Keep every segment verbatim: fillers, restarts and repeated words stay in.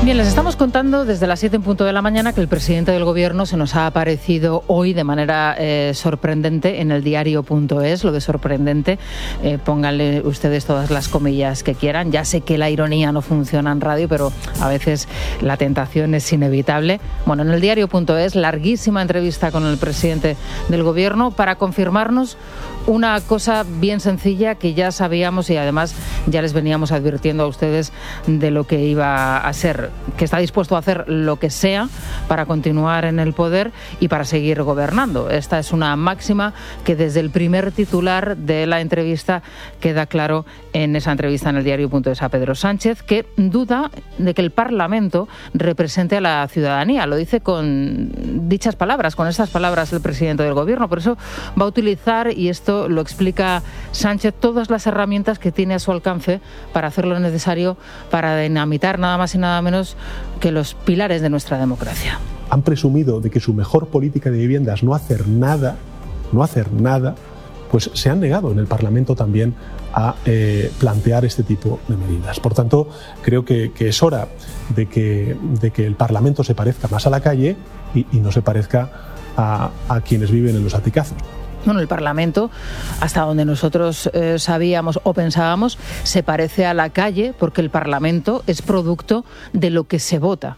Bien, les estamos contando desde las siete en punto de la mañana que el presidente del Gobierno se nos ha aparecido hoy de manera eh, sorprendente en el diario punto es. Lo de sorprendente, eh, pónganle ustedes todas las comillas que quieran. Ya sé que la ironía no funciona en radio, pero a veces la tentación es inevitable. Bueno, en el diario punto es, larguísima entrevista con el presidente del Gobierno para confirmarnos una cosa bien sencilla que ya sabíamos y además ya les veníamos advirtiendo a ustedes de lo que iba a ser, que está dispuesto a hacer lo que sea para continuar en el poder y para seguir gobernando. Esta es una máxima que desde el primer titular de la entrevista queda claro en esa entrevista en el diario punto es a Pedro Sánchez, que duda de que el Parlamento represente a la ciudadanía. Lo dice con dichas palabras, con estas palabras el presidente del Gobierno. Por eso va a utilizar, y esto lo explica Sánchez, todas las herramientas que tiene a su alcance para hacer lo necesario para dinamitar nada más y nada menos que los pilares de nuestra democracia. Han presumido de que su mejor política de vivienda es no hacer nada, no hacer nada, pues se han negado en el Parlamento también a eh, plantear este tipo de medidas. Por tanto, creo que, que es hora de que, de que el Parlamento se parezca más a la calle y, y no se parezca a, a quienes viven en los aticazos. Bueno, el Parlamento, hasta donde nosotros eh, sabíamos o pensábamos, se parece a la calle porque el Parlamento es producto de lo que se vota.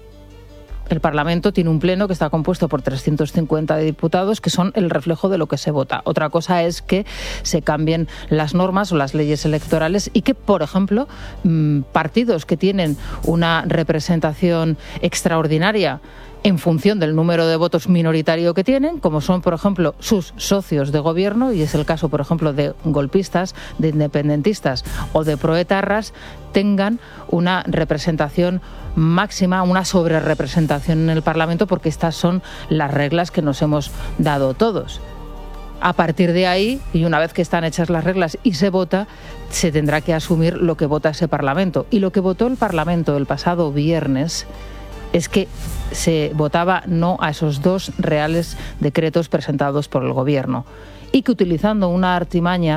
El Parlamento tiene un pleno que está compuesto por trescientos cincuenta diputados que son el reflejo de lo que se vota. Otra cosa es que se cambien las normas o las leyes electorales y que, por ejemplo, partidos que tienen una representación extraordinaria en función del número de votos minoritario que tienen, como son, por ejemplo, sus socios de gobierno, y es el caso, por ejemplo, de golpistas, de independentistas o de proetarras, tengan una representación máxima, una sobrerepresentación en el Parlamento, porque estas son las reglas que nos hemos dado todos. A partir de ahí, y una vez que están hechas las reglas y se vota, se tendrá que asumir lo que vota ese Parlamento. Y lo que votó el Parlamento el pasado viernes es que se votaba no a esos dos reales decretos presentados por el Gobierno y que, utilizando una artimaña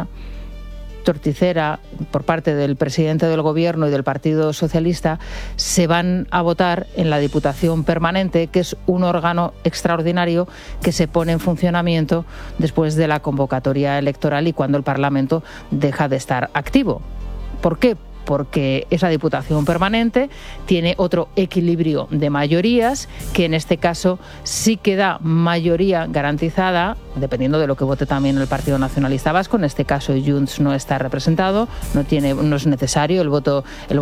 torticera por parte del presidente del Gobierno y del Partido Socialista, se van a votar en la Diputación Permanente, que es un órgano extraordinario que se pone en funcionamiento después de la convocatoria electoral y cuando el Parlamento deja de estar activo. ¿Por qué? Porque esa Diputación Permanente tiene otro equilibrio de mayorías, que en este caso sí que da mayoría garantizada, dependiendo de lo que vote también el Partido Nacionalista Vasco. En este caso Junts no está representado, no tiene, no es necesario el voto, el